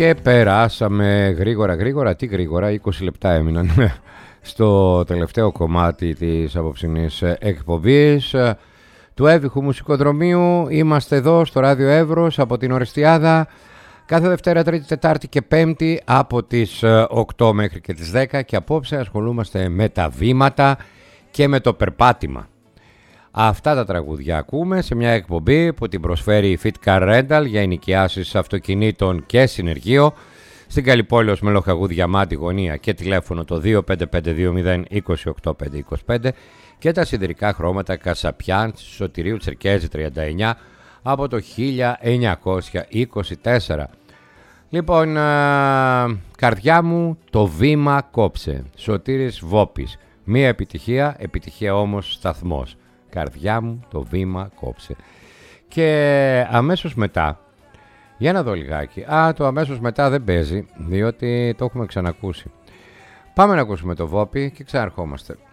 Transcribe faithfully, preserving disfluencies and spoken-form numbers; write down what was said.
Και περάσαμε γρήγορα γρήγορα, τι γρήγορα, είκοσι λεπτά έμειναν στο τελευταίο κομμάτι της απόψινής εκπομπής του Εύηχου Μουσικοδρομίου. Είμαστε εδώ στο Ράδιο Εύρος από την Ορεστιάδα κάθε Δευτέρα, Τρίτη, Τετάρτη και Πέμπτη από τις οκτώ μέχρι και τις δέκα, και απόψε ασχολούμαστε με τα βήματα και με το περπάτημα. Αυτά τα τραγούδια ακούμε σε μια εκπομπή που την προσφέρει η Fit Car Rental για ενοικιάσεις αυτοκινήτων και συνεργείο στην Καλιπόλεως Μελοχαγού Διαμάτη Γωνία και τηλέφωνο το δύο πέντε πέντε δύο μηδέν δύο οκτώ πέντε δύο πέντε και τα σιδηρικά χρώματα Κασαπιάν Σωτηρίου Τσερκέζη τριάντα εννιά από το χίλια εννιακόσια είκοσι τέσσερα. Λοιπόν, α, καρδιά μου το βήμα κόψε, Σωτήρης Βόπης. Μία επιτυχία, επιτυχία όμως σταθμός. Καρδιά μου το βήμα κόψε. Και αμέσως μετά, για να δω λιγάκι, α, το αμέσως μετά δεν παίζει, διότι το έχουμε ξανακούσει. Πάμε να ακούσουμε το Βόπη και ξαναρχόμαστε.